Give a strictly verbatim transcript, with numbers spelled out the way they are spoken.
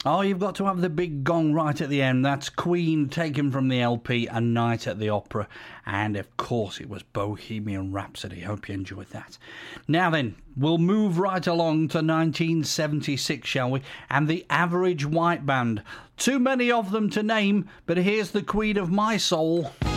Oh, you've got to have the big gong right at the end. That's Queen, taken from the L P, A Night at the Opera. And, of course, it was Bohemian Rhapsody. Hope you enjoyed that. Now then, we'll move right along to nineteen seventy-six, shall we? And the Average White Band. Too many of them to name, but here's the Queen of My Soul.